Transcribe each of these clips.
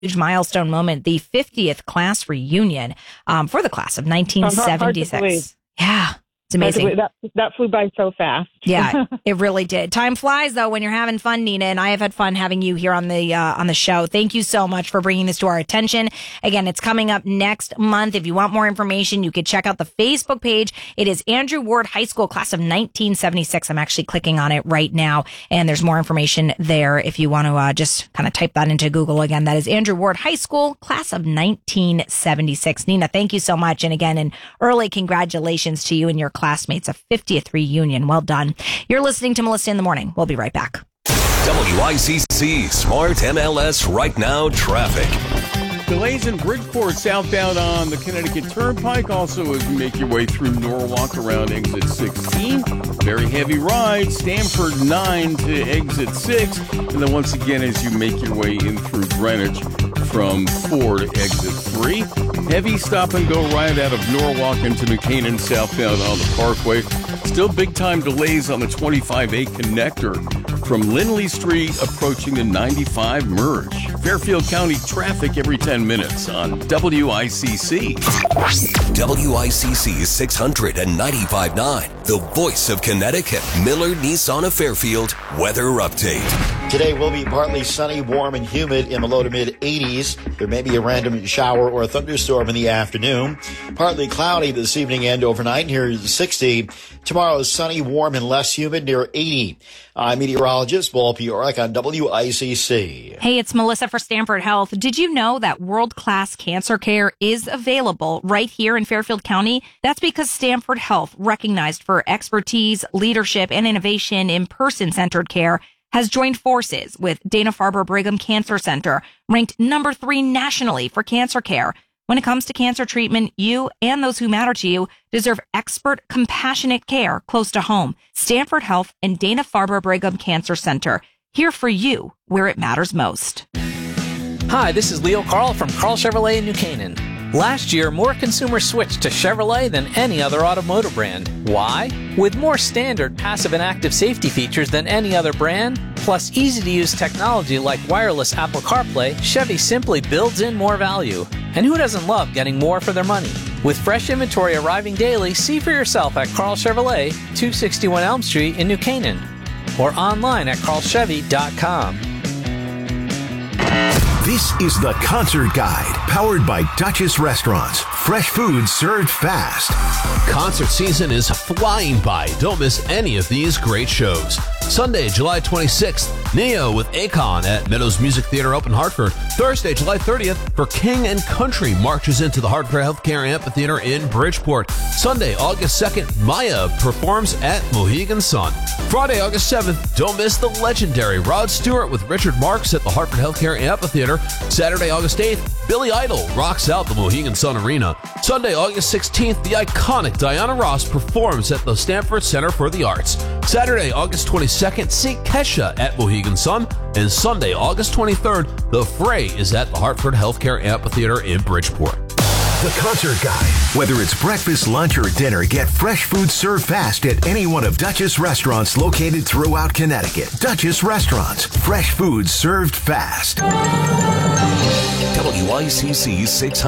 huge milestone moment, the 50th class reunion for the class of 1976. Yeah. It's amazing. That flew by so fast. Yeah, it really did. Time flies, though, when you're having fun, Nina, and I have had fun having you here on the show. Thank you so much for bringing this to our attention. Again, it's coming up next month. If you want more information, you could check out the Facebook page. It is Andrew Ward High School, class of 1976. I'm actually clicking on it right now, and there's more information there if you want to just kind of type that into Google again. That is Andrew Ward High School, class of 1976. Nina, thank you so much. And again, an early congratulations to you and your classmates, a 50th reunion. Well done. You're listening to Melissa in the Morning. We'll be right back. WICC Smart MLS Right Now traffic. Delays in Bridgeport southbound on the Connecticut Turnpike. Also, as you make your way through Norwalk around exit 16. Very heavy ride. Stamford 9 to exit 6. And then once again, as you make your way in through Greenwich from 4 to exit 3. Heavy stop and go ride out of Norwalk into New Canaan southbound on the Parkway. Still big time delays on the 25A connector from Lindley Street approaching the 95 merge. Fairfield County traffic every 10 minutes on WICC. WICC 695.9, the voice of Connecticut. Miller Nissan of Fairfield weather update. Today will be partly sunny, warm, and humid in the low to mid 80s. There may be a random shower or a thunderstorm in the afternoon. Partly cloudy this evening and overnight. Here is 60. Tomorrow is sunny, warm, and less humid near 80. I'm meteorologist Paul Piorek on WICC. Hey, it's Melissa for Stanford Health. Did you know that world-class cancer care is available right here in Fairfield County? That's because Stanford Health, recognized for expertise, leadership, and innovation in person-centered care, has joined forces with Dana-Farber Brigham Cancer Center, ranked number 3 nationally for cancer care. When it comes to cancer treatment, you and those who matter to you deserve expert, compassionate care close to home. Stanford Health and Dana-Farber Brigham Cancer Center, here for you where it matters most. Hi, this is Leo Carl from Carl Chevrolet in New Canaan. Last year, more consumers switched to Chevrolet than any other automotive brand. Why? With more standard passive and active safety features than any other brand, plus easy-to-use technology like wireless Apple CarPlay, Chevy simply builds in more value. And who doesn't love getting more for their money? With fresh inventory arriving daily, see for yourself at Carl Chevrolet, 261 Elm Street in New Canaan, or online at carlchevy.com. This is the Concert Guide, powered by Duchess Restaurants. Fresh food served fast. Concert season is flying by. Don't miss any of these great shows. Sunday, July 26th, Neo with Akon at Meadows Music Theater up in Hartford. Thursday, July 30th, For King and Country marches into the Hartford Healthcare Amphitheater in Bridgeport. Sunday, August 2nd, Maya performs at Mohegan Sun. Friday, August 7th, don't miss the legendary Rod Stewart with Richard Marx at the Hartford Healthcare Amphitheater. Saturday, August 8th, Billy Idol rocks out the Mohegan Sun Arena. Sunday, August 16th, the iconic Diana Ross performs at the Stanford Center for the Arts. Saturday, August 22nd, see Kesha at Mohegan Sun. And Sunday, August 23rd, The Fray is at the Hartford Healthcare Amphitheater in Bridgeport. The Concert Guide. Whether it's breakfast, lunch, or dinner, get fresh food served fast at any one of Duchess restaurants located throughout Connecticut. Duchess Restaurants. Fresh food served fast. WICC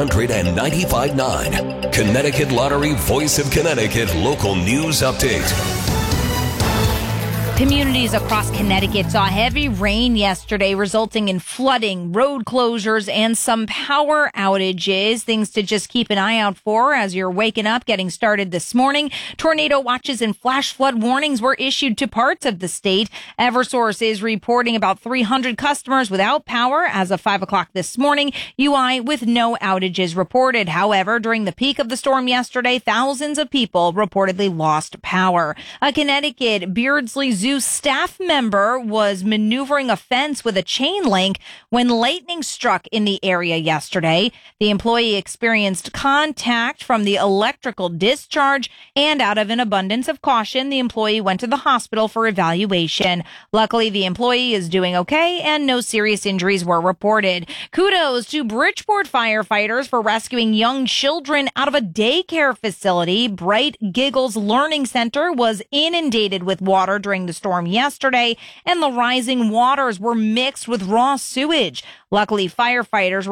695.9, Connecticut Lottery Voice of Connecticut Local News Update. Communities across Connecticut saw heavy rain yesterday, resulting in flooding, road closures, and some power outages. Things to just keep an eye out for as you're waking up, getting started this morning. Tornado watches and flash flood warnings were issued to parts of the state. Eversource is reporting about 300 customers without power as of 5 o'clock this morning. UI with no outages reported. However, during the peak of the storm yesterday, thousands of people reportedly lost power. A Connecticut Beardsley Zoo staff member was maneuvering a fence with a chain link when lightning struck in the area yesterday. The employee experienced contact from the electrical discharge, and out of an abundance of caution, the employee went to the hospital for evaluation. Luckily, the employee is doing okay and no serious injuries were reported. Kudos to Bridgeport firefighters for rescuing young children out of a daycare facility. Bright Giggles Learning Center was inundated with water during the the storm yesterday, and the rising waters were mixed with raw sewage. Luckily, firefighters